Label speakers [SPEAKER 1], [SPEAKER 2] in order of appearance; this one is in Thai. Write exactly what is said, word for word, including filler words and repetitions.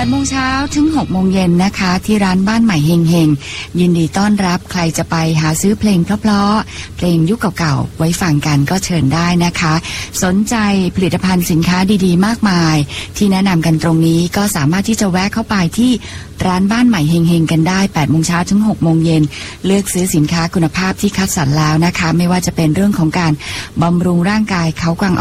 [SPEAKER 1] ดโมงเช้าถึงหกโมงเย็นนะคะที่ร้านบ้านใหม่เฮงเฮงยินดีต้อนรับใครจะไปหาซื้อเพลงเพราะๆเพลงยุคเก่าๆไว้ฟังกันก็เชิญได้นะคะสนใจผลิตภัณฑ์สินค้าดีๆมากมายที่แนะนำกันตรงนี้ก็สามารถที่จะแวะเข้าไปที่ร้านบ้านใหม่เฮงเฮงกันได้แปดโมงเช้าถึงหกโมงเย็นเลือกซื้อสินค้าคุณภาพที่คัดสรรแล้วนะคะไม่ว่าจะเป็นเรื่องของการบำรุงร่างกายเขากวาง